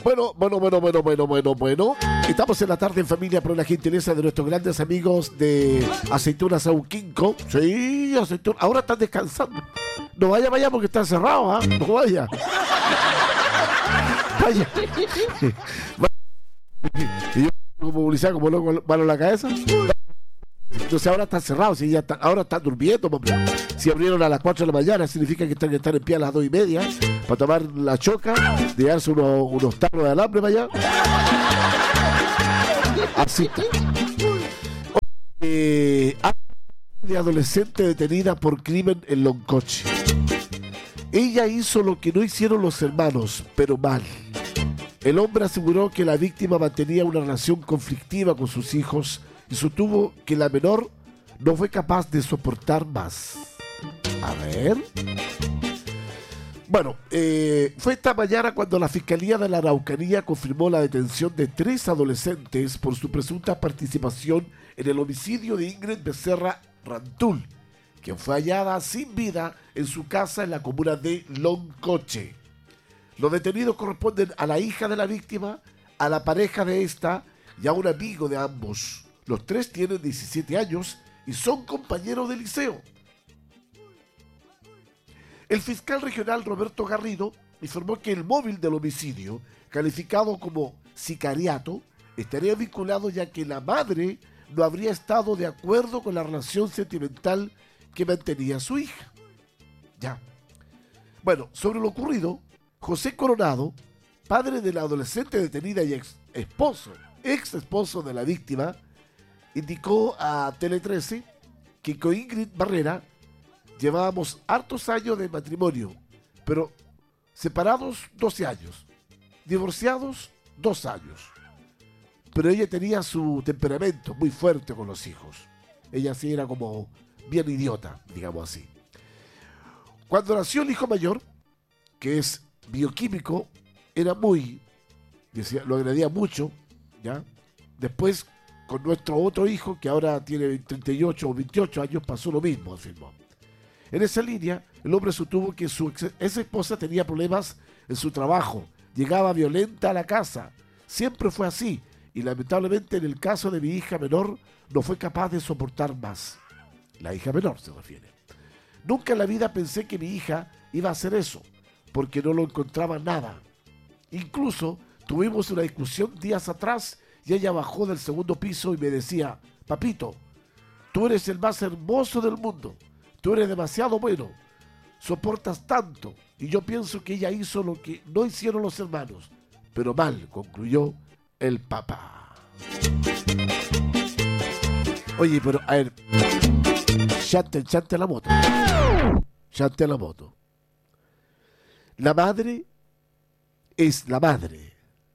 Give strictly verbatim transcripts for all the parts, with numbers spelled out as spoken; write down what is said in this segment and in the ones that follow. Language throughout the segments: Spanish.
Bueno, bueno, bueno, bueno, bueno, bueno, bueno. Estamos en la tarde en familia por la gentileza de nuestros grandes amigos de Aceitunas Auquinco. Sí, aceitunas. Ahora están descansando. No vaya, vaya porque está cerrado, ¿ah? ¿eh? No vaya. Vaya. Y yo como publicidad, como loco, malo en la cabeza. Entonces ahora está cerrado, si ya está, ahora están durmiendo, hombre. Si abrieron a las cuatro de la mañana, significa que tienen que estar en pie a las dos y media para tomar la choca, de darse unos, unos tarros de alambre para allá. Así está. Eh, de adolescente detenida por crimen en Loncoche. Ella hizo lo que no hicieron los hermanos, pero mal. El hombre aseguró que la víctima mantenía una relación conflictiva con sus hijos y sostuvo que la menor no fue capaz de soportar más. A ver. Bueno, eh, fue esta mañana cuando la Fiscalía de la Araucanía confirmó la detención de tres adolescentes por su presunta participación en el homicidio de Ingrid Becerra Rantul, quien fue hallada sin vida en su casa en la comuna de Loncoche. Los detenidos corresponden a la hija de la víctima, a la pareja de esta y a un amigo de ambos. Los tres tienen diecisiete años y son compañeros de liceo. El fiscal regional Roberto Garrido informó que el móvil del homicidio, calificado como sicariato, estaría vinculado ya que la madre no habría estado de acuerdo con la relación sentimental que mantenía su hija. Ya. Bueno, sobre lo ocurrido, José Coronado, padre de la adolescente detenida y ex esposo, ex esposo de la víctima, indicó a Tele trece que con Ingrid Barrera llevábamos hartos años de matrimonio, pero separados doce años, divorciados dos años. Pero ella tenía su temperamento muy fuerte con los hijos. Ella sí era como bien idiota, digamos así. Cuando nació el hijo mayor, que es bioquímico, era muy, decía, lo agredía mucho, ¿ya? Después, con nuestro otro hijo, que ahora tiene treinta y ocho o veintiocho años, pasó lo mismo, afirmó. En esa línea, el hombre sostuvo que su ex, ex esposa tenía problemas en su trabajo, llegaba violenta a la casa, siempre fue así, y lamentablemente en el caso de mi hija menor, no fue capaz de soportar más. La hija menor se refiere. Nunca en la vida pensé que mi hija iba a hacer eso, porque no lo encontraba nada. Incluso tuvimos una discusión días atrás y ella bajó del segundo piso y me decía: papito, tú eres el más hermoso del mundo, tú eres demasiado bueno, soportas tanto, y yo pienso que ella hizo lo que no hicieron los hermanos, pero mal, concluyó el papá. Oye, pero a ver, chante, chante la moto, chante la moto. La madre es la madre,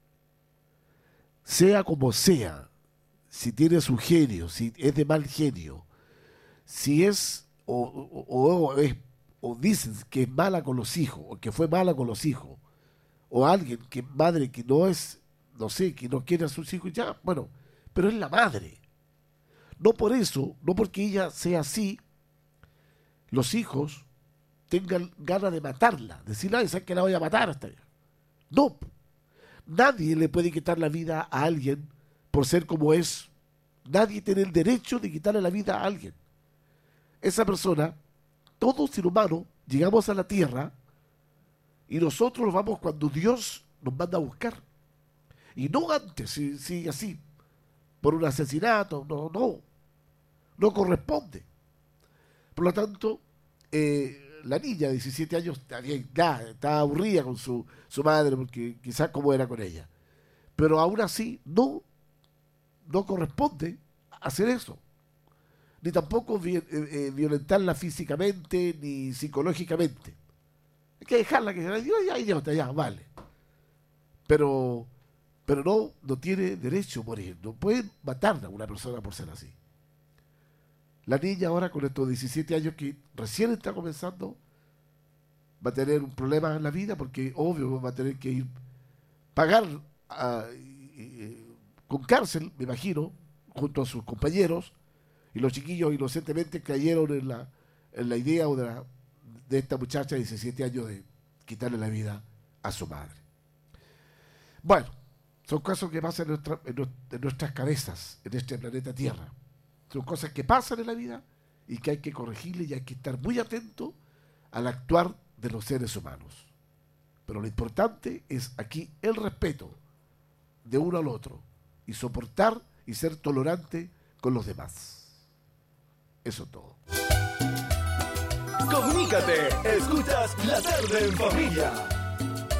sea como sea, si tiene su genio, si es de mal genio, si es o, o, o, es, o dicen que es mala con los hijos, o que fue mala con los hijos, o alguien que madre que no es, no sé, que no quiere a sus hijos, ya, bueno, pero es la madre. No por eso, no porque ella sea así, los hijos tengan ganas de matarla, decirle, ay, ¿sabes que la voy a matar hasta allá? No, nadie le puede quitar la vida a alguien por ser como es. Nadie tiene el derecho de quitarle la vida a alguien. Esa persona, todo ser humano, llegamos a la tierra y nosotros nos vamos cuando Dios nos manda a buscar. Y no antes, si, si así, por un asesinato, no, no, no corresponde. Por lo tanto, eh, la niña de diecisiete años está bien, ya, está aburrida con su, su madre, porque quizás como era con ella. Pero aún así, no, no corresponde hacer eso. Ni tampoco vi, eh, eh, violentarla físicamente, ni psicológicamente. Hay que dejarla que se la diga, ya, idiota, ya, vale. Pero, pero no, no tiene derecho a morir. No pueden matar a una persona por ser así. La niña ahora con estos diecisiete años que recién está comenzando va a tener un problema en la vida porque obvio va a tener que ir pagar a, eh, con cárcel, me imagino, junto a sus compañeros, y los chiquillos inocentemente cayeron en la, en la idea de, la, de esta muchacha de diecisiete años de quitarle la vida a su madre. Bueno, son cosas que pasan en, nuestra, en, en nuestras cabezas, en este planeta Tierra. Son cosas que pasan en la vida y que hay que corregirle y hay que estar muy atento al actuar de los seres humanos. Pero lo importante es aquí el respeto de uno al otro y soportar y ser tolerante con los demás. Eso es todo. Comunícate, escuchas La Tarde en Familia.